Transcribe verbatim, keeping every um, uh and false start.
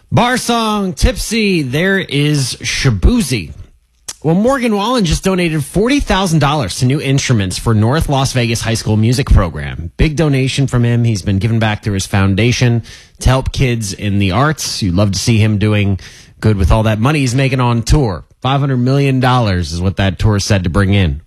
Bar song, Tipsy, there is Shaboozey. Well, Morgan Wallen just donated forty thousand dollars to new instruments for North Las Vegas High School music program. Big donation from him. He's been giving back through his foundation to help kids in the arts. You'd love to see him doing good with all that money he's making on tour. five hundred million dollars is what that tour said to bring in.